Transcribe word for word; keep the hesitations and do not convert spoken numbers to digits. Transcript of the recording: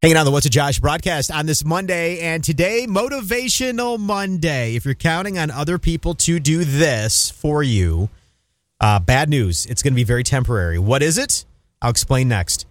Hanging on the What's a Josh broadcast on this Monday, and today, Motivational Monday. If you're counting on other people to do this for you, uh, bad news. It's going to be very temporary. What is it? I'll explain next.